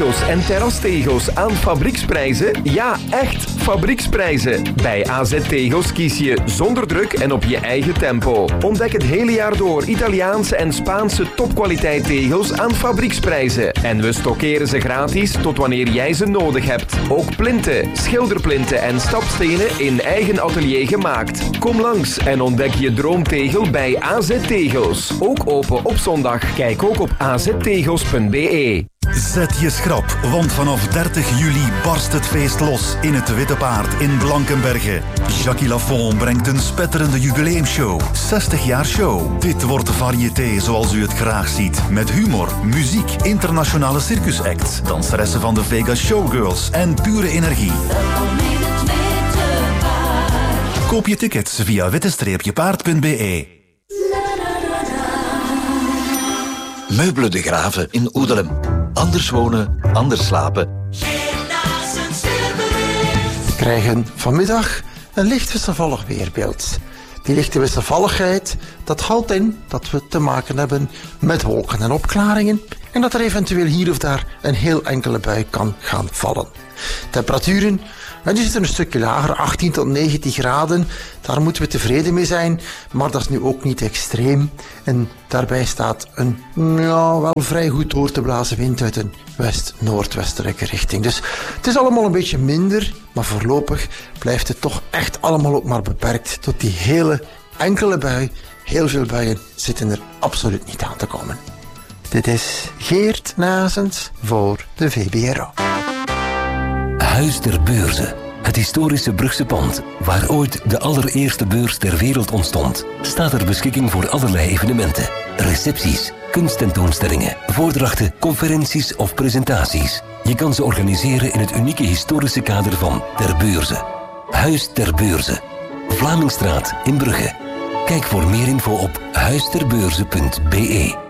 tegels en terrastegels aan fabrieksprijzen? Ja, echt fabrieksprijzen. Bij AZ Tegels kies je zonder druk en op je eigen tempo. Ontdek het hele jaar door Italiaanse en Spaanse topkwaliteit tegels aan fabrieksprijzen. En we stockeren ze gratis tot wanneer jij ze nodig hebt. Ook plinten, schilderplinten en stapstenen in eigen atelier gemaakt. Kom langs en ontdek je droomtegel bij AZ Tegels. Ook open op zondag. Kijk ook op aztegels.be. Zet je schrap, want vanaf 30 juli barst het feest los in het Witte Paard in Blankenberge. Jackie Lafont brengt een spetterende jubileumshow. 60 jaar show. Dit wordt de variété zoals u het graag ziet. Met humor, muziek, internationale circusacts, danseressen van de Vegas Showgirls en pure energie. Koop je tickets via witte-paard.be. Meubelen de Graven in Oedelem. Anders wonen, anders slapen. We krijgen vanmiddag een licht wisselvallig weerbeeld. Die lichte wisselvalligheid, dat houdt in dat we te maken hebben met wolken en opklaringen en dat er eventueel hier of daar een heel enkele bui kan gaan vallen. Temperaturen, die zitten een stukje lager, 18 tot 19 graden. Daar moeten we tevreden mee zijn, maar dat is nu ook niet extreem. En daarbij staat een wel vrij goed door te blazen wind uit een west-noordwestelijke richting. Dus het is allemaal een beetje minder, maar voorlopig blijft het toch echt allemaal ook maar beperkt tot die hele enkele bui. Heel veel buien zitten er absoluut niet aan te komen. Dit is Geert Nazens voor de VBRO. Huis ter Beurze. Het historische Brugse pand, waar ooit de allereerste beurs ter wereld ontstond, staat ter beschikking voor allerlei evenementen. Recepties, kunsttentoonstellingen, voordrachten, conferenties of presentaties. Je kan ze organiseren in het unieke historische kader van Ter Beurze. Huis ter Beurze. Vlamingstraat in Brugge. Kijk voor meer info op huisterbeurze.be.